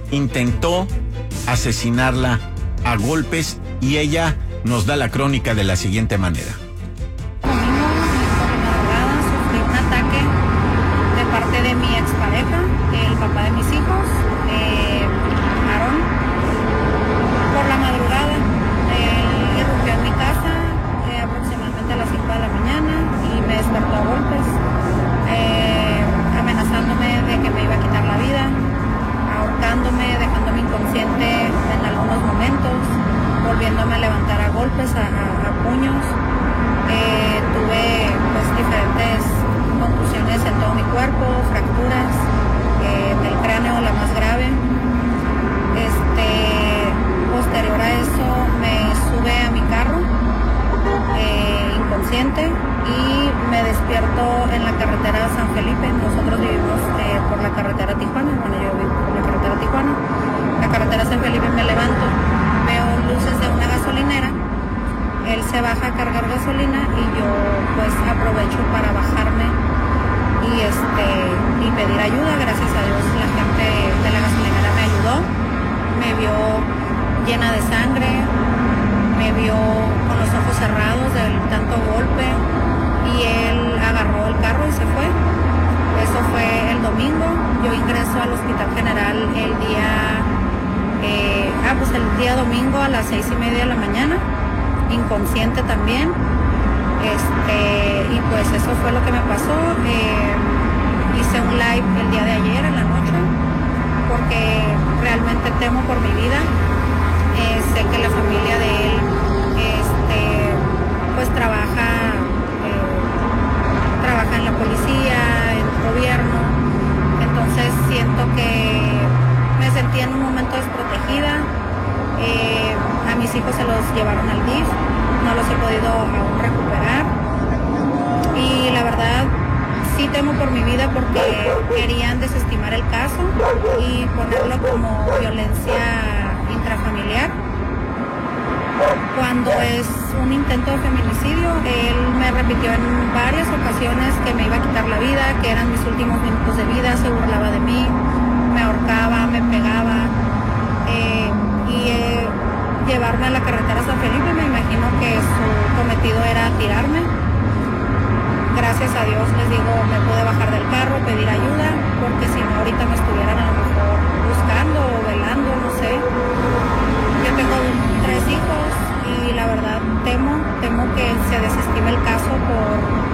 intentó asesinarla a golpes y ella nos da la crónica de la siguiente manera. Domingo, por la madrugada, sufrí un ataque de parte de mi expareja, el papá de mis hijos, Aarón. Por la madrugada, él irrumpió en mi casa aproximadamente a las 5 de la mañana y me despertó a golpes, amenazándome de que me iba a quitar la vida, ahorcándome, dejándome inconsciente en algunos momentos, volviéndome a levantar a golpes, a puños. Tuve pues diferentes contusiones en todo mi cuerpo, fracturas del cráneo, la más grave. Posterior a eso me sube a mi carro inconsciente y me despierto en la carretera San Felipe. Nosotros vivimos por la carretera Tijuana, bueno, yo vivo por la carretera Tijuana. La carretera San Felipe, me levanto, veo luces de una gasolinera, él se baja a cargar gasolina y yo pues aprovecho para bajarme y pedir ayuda. Gracias a Dios la gente de la gasolinera me ayudó, me vio llena de sangre, me vio con los ojos cerrados del tanto golpe y él agarró el carro y se fue. Eso fue el domingo. Yo ingreso al Hospital General el día domingo a las 6:30 de la mañana, inconsciente también. Y pues eso fue lo que me pasó. Hice un live el día de ayer en la noche porque realmente temo por mi vida. Sé que la familia de él pues trabaja en la policía, en el gobierno, entonces siento que me sentí en un momento desprotegida. A mis hijos se los llevaron al DIF, no los he podido aún recuperar y la verdad sí temo por mi vida porque querían desestimar el caso y ponerlo como violencia intrafamiliar, cuando es un intento de feminicidio. Él me repitió en varias ocasiones que me iba a quitar la vida, que eran mis últimos minutos de vida, se burlaba de mí, me ahorcaba, me pegaba, llevarme a la carretera San Felipe. Me imagino que su cometido era tirarme. Gracias a Dios, les digo, me pude bajar del carro, pedir ayuda, porque si no ahorita me estuvieran a lo mejor buscando o velando, no sé. Yo tengo 3 hijos y la verdad temo que se desestime el caso por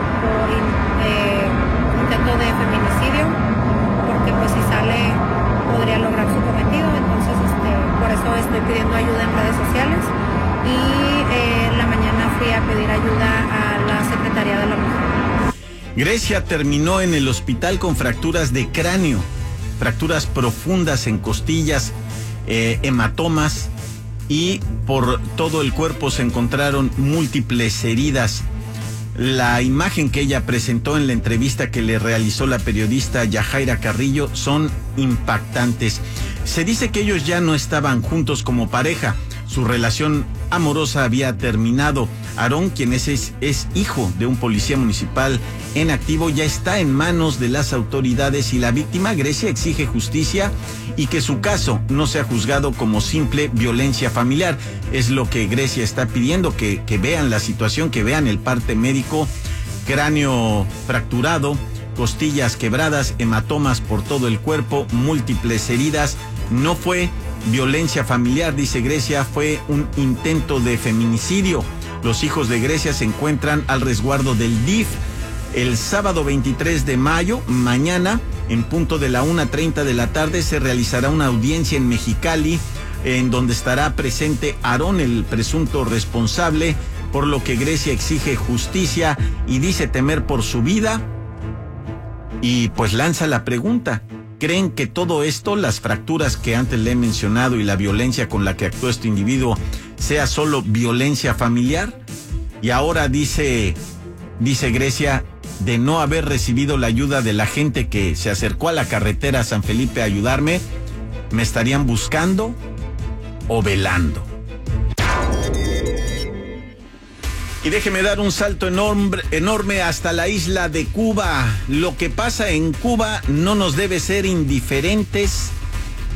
intento de feminicidio, porque pues si sale podría lograr su cometido. Entonces por eso estoy pidiendo ayuda en redes sociales y en la mañana fui a pedir ayuda a la Secretaría de la Mujer. Grecia terminó en el hospital con fracturas de cráneo, fracturas profundas en costillas, hematomas, y por todo el cuerpo se encontraron múltiples heridas. La imagen que ella presentó en la entrevista que le realizó la periodista Yajaira Carrillo son impactantes. Se dice que ellos ya no estaban juntos como pareja. Su relación amorosa había terminado. Aarón, quien es hijo de un policía municipal en activo, ya está en manos de las autoridades y la víctima, Grecia, exige justicia y que su caso no sea juzgado como simple violencia familiar. Es lo que Grecia está pidiendo, que vean la situación, que vean el parte médico: cráneo fracturado, costillas quebradas, hematomas por todo el cuerpo, múltiples heridas. No fue violencia familiar, dice Grecia, fue un intento de feminicidio. Los hijos de Grecia se encuentran al resguardo del DIF. El sábado 23 de mayo, mañana, en punto de la 1:30 de la tarde, se realizará una audiencia en Mexicali, en donde estará presente Aarón, el presunto responsable, por lo que Grecia exige justicia y dice temer por su vida. Y pues lanza la pregunta: ¿creen que todo esto, las fracturas que antes le he mencionado y la violencia con la que actuó este individuo, sea solo violencia familiar? Y ahora dice Grecia, de no haber recibido la ayuda de la gente que se acercó a la carretera San Felipe a ayudarme, me estarían buscando o velando. Y déjeme dar un salto enorme hasta la isla de Cuba. Lo que pasa en Cuba no nos debe ser indiferentes